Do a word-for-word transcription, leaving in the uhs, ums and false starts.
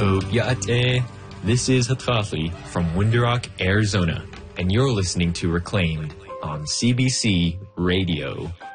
Ya'ate. This is Hatrafi from Window Rock, Arizona, and you're listening to Reclaimed on C B C Radio.